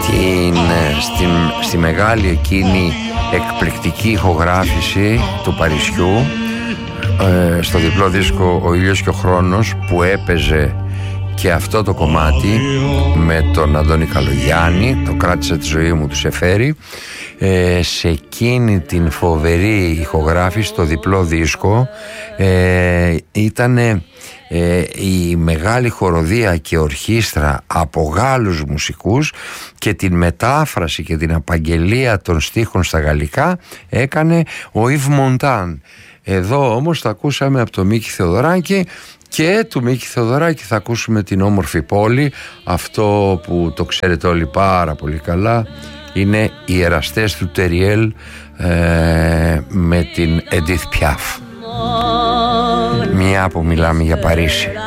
στη μεγάλη εκείνη εκπληκτική ηχογράφηση του Παρισιού, στο διπλό δίσκο «Ο ήλιος και ο χρόνος», που έπαιζε και αυτό το κομμάτι με τον Αντώνη Καλογιάννη, το «Κράτησα τη ζωή μου» του Σεφέρη. Σε εκείνη την φοβερή ηχογράφηση, το διπλό δίσκο, ήτανε η μεγάλη χοροδία και ορχήστρα από Γάλλους μουσικούς, και την μετάφραση και την απαγγελία των στίχων στα γαλλικά έκανε ο Ιβ Μοντάν. Εδώ όμως θα ακούσαμε από τον Μίκη Θεοδωράκη, και του Μίκη Θεοδωράκη θα ακούσουμε την «Όμορφη πόλη». Αυτό που το ξέρετε όλοι πάρα πολύ καλά είναι οι εραστές του Τεριέλ με την Edith Piaf, μια που μιλάμε για Παρίσι.